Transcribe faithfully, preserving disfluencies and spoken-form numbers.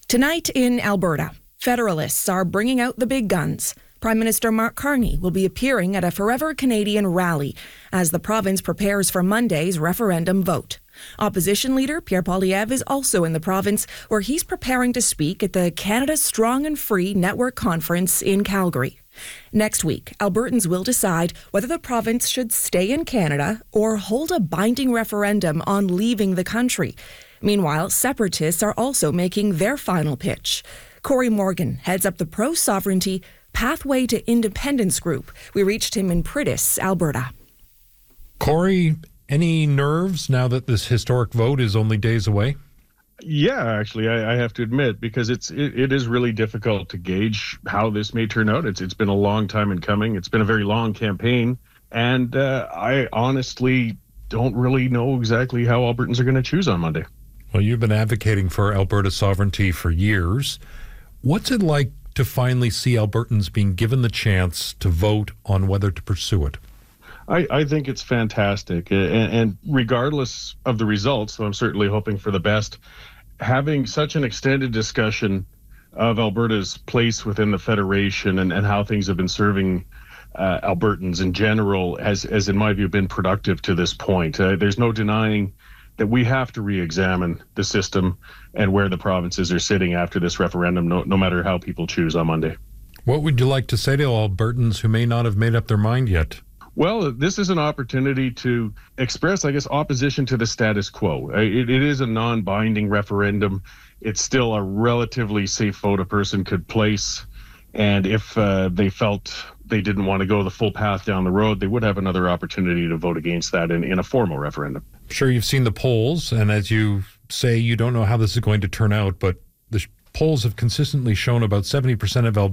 Tonight in Alberta, Federalists are bringing out the big guns. Prime Minister Mark Carney will be appearing at a Forever Canadian rally as the province prepares for Monday's referendum vote. Opposition leader Pierre Poilievre is also in the province, where he's preparing to speak at the Canada Strong and Free Network Conference in Calgary. Next week, Albertans will decide whether the province should stay in Canada or hold a binding referendum on leaving the country. Meanwhile, separatists are also making their final pitch. Corey Morgan heads up the pro-sovereignty Pathway to Independence group. We reached him in Priddis, Alberta. Corey, any nerves now that this historic vote is only days away? Yeah, actually, I, I have to admit, because it's it, it is really difficult to gauge how this may turn out. It's it's been a long time in coming. It's been a very long campaign, and uh, I honestly don't really know exactly how Albertans are going to choose on Monday. Well, you've been advocating for Alberta sovereignty for years. What's it like to finally see Albertans being given the chance to vote on whether to pursue it? I, I think it's fantastic. And, and regardless of the results, so I'm certainly hoping for the best, having such an extended discussion of Alberta's place within the Federation and, and how things have been serving uh, Albertans in general has, has, in my view, been productive to this point. Uh, there's no denying that we have to re-examine the system and where the provinces are sitting after this referendum, no, no matter how people choose on Monday. What would you like to say to Albertans who may not have made up their mind yet? Well, this is an opportunity to express, I guess, opposition to the status quo. It, it is a non-binding referendum. It's still a relatively safe vote a person could place. And if uh, they felt they didn't want to go the full path down the road, they would have another opportunity to vote against that in, in a formal referendum. I'm sure you've seen the polls, and as you say, you don't know how this is going to turn out, but the polls have consistently shown about seventy percent of Albertans